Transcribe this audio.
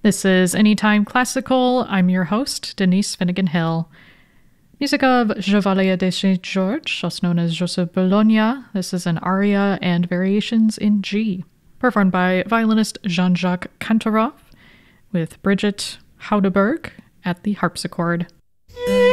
This is Anytime Classical. I'm your host, Denise Finnegan Hill. Music of Chevalier de Saint-Georges, also known as Joseph Bologna. This is an aria and variations in G, performed by violinist Jean-Jacques Kantorov with Brigitte Houdeberg at the harpsichord.